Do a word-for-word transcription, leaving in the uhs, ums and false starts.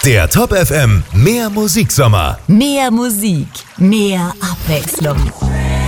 Der Top F M Mehr Musiksommer. Mehr Musik, mehr Abwechslung.